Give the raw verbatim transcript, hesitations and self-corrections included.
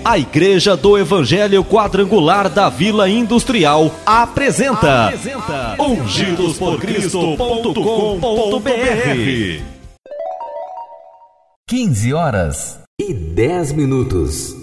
A Igreja do Evangelho Quadrangular da Vila Industrial apresenta, apresenta ungidos por cristo ponto com ponto br. quinze horas e dez minutos.